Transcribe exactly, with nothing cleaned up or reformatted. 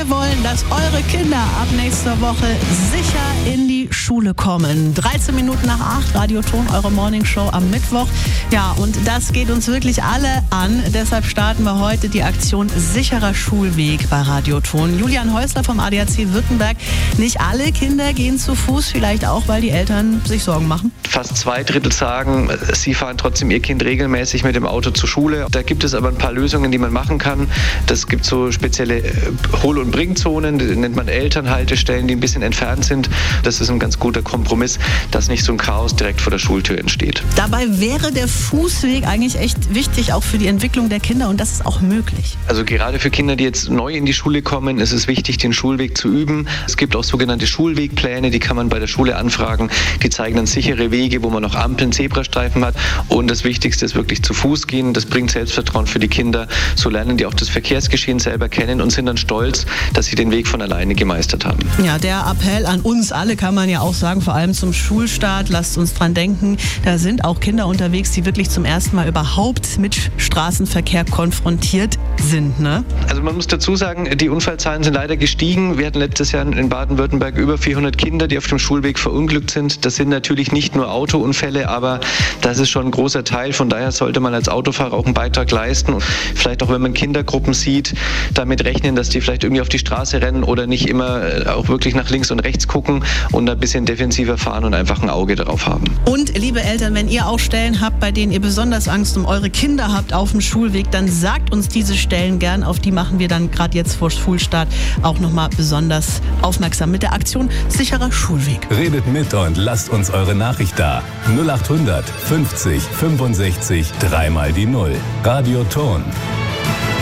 Wir wollen, dass eure Kinder ab nächster Woche sicher in die Schule kommen. dreizehn Minuten nach acht, Radioton, eure Morningshow am Mittwoch. Ja, und das geht uns wirklich alle an. Deshalb starten wir heute die Aktion Sicherer Schulweg bei Radioton. Julian Häusler vom A D A C Württemberg. Nicht alle Kinder gehen zu Fuß, vielleicht auch, weil die Eltern sich Sorgen machen. Fast zwei Drittel sagen, sie fahren trotzdem ihr Kind regelmäßig mit dem Auto zur Schule. Da gibt es aber ein paar Lösungen, die man machen kann. Das gibt so spezielle Hol- und Bringzonen, die nennt man Elternhaltestellen, die ein bisschen entfernt sind. Das ist ein ganz guter Kompromiss, dass nicht so ein Chaos direkt vor der Schultür entsteht. Dabei wäre der Fußweg eigentlich echt wichtig, auch für die Entwicklung der Kinder, und das ist auch möglich. Also gerade für Kinder, die jetzt neu in die Schule kommen, ist es wichtig, den Schulweg zu üben. Es gibt auch sogenannte Schulwegpläne, die kann man bei der Schule anfragen. Die zeigen dann sichere Wege, wo man noch Ampeln, Zebrastreifen hat. Und das Wichtigste ist wirklich zu Fuß gehen. Das bringt Selbstvertrauen für die Kinder. So lernen die auch das Verkehrsgeschehen selber kennen und sind dann stolz, dass sie den Weg von alleine gemeistert haben. Ja, der Appell an uns alle kann man ja auch sagen, vor allem zum Schulstart. Lasst uns dran denken, da sind auch Kinder unterwegs, die wirklich zum ersten Mal überhaupt mit Straßenverkehr konfrontiert sind, ne? Also man muss dazu sagen, die Unfallzahlen sind leider gestiegen. Wir hatten letztes Jahr in Baden-Württemberg über vierhundert Kinder, die auf dem Schulweg verunglückt sind. Das sind natürlich nicht nur Autounfälle, aber das ist schon ein großer Teil. Von daher sollte man als Autofahrer auch einen Beitrag leisten. Und vielleicht auch, wenn man Kindergruppen sieht, damit rechnen, dass die vielleicht irgendwie auf die Straße rennen oder nicht immer auch wirklich nach links und rechts gucken und ein bisschen defensiver fahren und einfach ein Auge darauf haben. Und liebe Eltern, wenn ihr auch Stellen habt, bei denen ihr besonders Angst um eure Kinder habt auf dem Schulweg, dann sagt uns diese Stellen gern. Auf die machen wir dann gerade jetzt vor Schulstart auch nochmal besonders aufmerksam mit der Aktion Sicherer Schulweg. Redet mit und lasst uns eure Nachricht da. null acht hundert fünfzig fünfundsechzig dreimal die Null. Radioton.